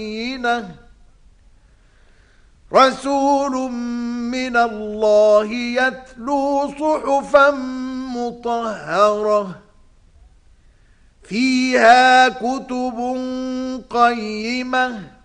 رسول من الله يتلو صحفا مطهرة فيها كتب قيمة